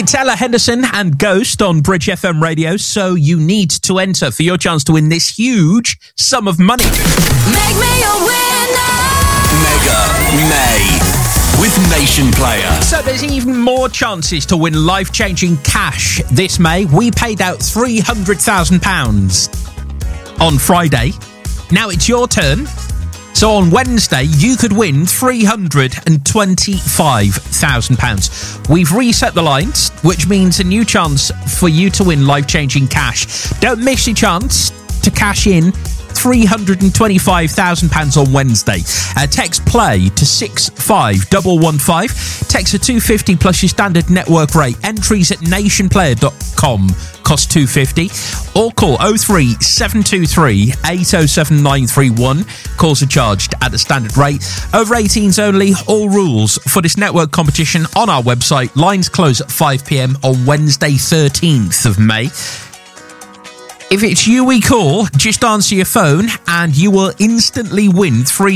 It's Ella Henderson and Ghost on Bridge FM radio, so you need to enter for your chance to win this huge sum of money. Make me a winner! Mega May with Nation Player. So there's even more chances to win life-changing cash this May. We paid out £300,000 on Friday. Now it's your turn. So on Wednesday, you could win £325,000. We've reset the lines, which means a new chance for you to win life-changing cash. Don't miss your chance to cash in £325,000 on Wednesday. Text play to 65115. Text a $2.50 plus your standard network rate. Entries at nationplayer.com cost $2.50. Or call 03723 807 931. Calls are charged at the standard rate. Over 18s only. All rules for this network competition on our website. Lines close at 5 p.m. on Wednesday 13th of May. If it's you we call, just answer your phone and you will instantly win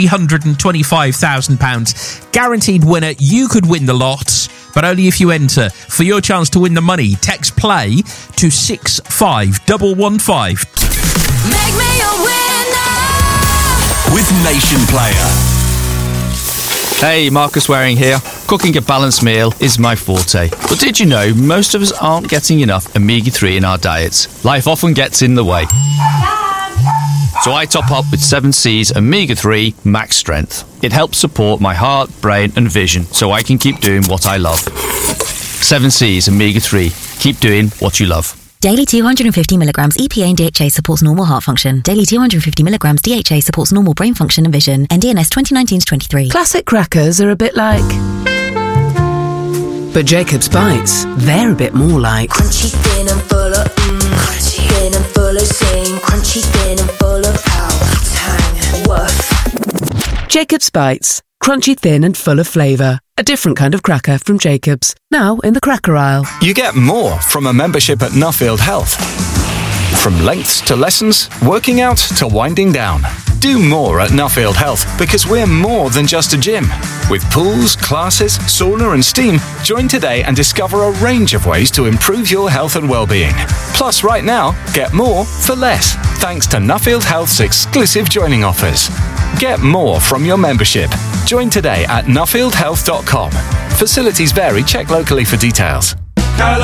£325,000. Guaranteed winner, you could win the lot, but only if you enter. For your chance to win the money, text play to 65115. Make me a winner! With Nation Player. Hey, Marcus Waring here. Cooking a balanced meal is my forte. But did you know most of us aren't getting enough omega-3 in our diets? Life often gets in the way. So I top up with 7C's Omega-3 Max Strength. It helps support my heart, brain and vision so I can keep doing what I love. 7C's Omega-3. Keep doing what you love. Daily 250 milligrams EPA and DHA supports normal heart function. Daily 250 milligrams DHA supports normal brain function and vision. NDNS 2019-23. Classic crackers are a bit like... But Jacob's Bites, they're a bit more like... Crunchy, thin and full of crunchy, thin and full of zing. Crunchy, thin and full of tang, woof. Jacob's Bites. Crunchy, thin and full of flavour. A different kind of cracker from Jacob's. Now in the cracker aisle. You get more from a membership at Nuffield Health. From lengths to lessons, working out to winding down. Do more at Nuffield Health because we're more than just a gym. With pools, classes, sauna and steam, join today and discover a range of ways to improve your health and well-being. Plus, right now, get more for less, thanks to Nuffield Health's exclusive joining offers. Get more from your membership. Join today at nuffieldhealth.com. Facilities vary. Check locally for details.